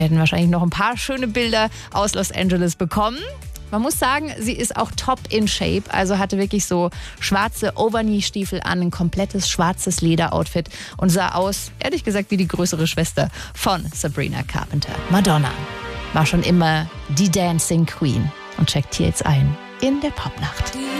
Wir werden wahrscheinlich noch ein paar schöne Bilder aus Los Angeles bekommen. Man muss sagen, sie ist auch top in Shape, also hatte wirklich so schwarze Overknee-Stiefel an, ein komplettes schwarzes Lederoutfit und sah aus, ehrlich gesagt, wie die größere Schwester von Sabrina Carpenter. Madonna war schon immer die Dancing Queen und checkt hier jetzt ein in der Popnacht.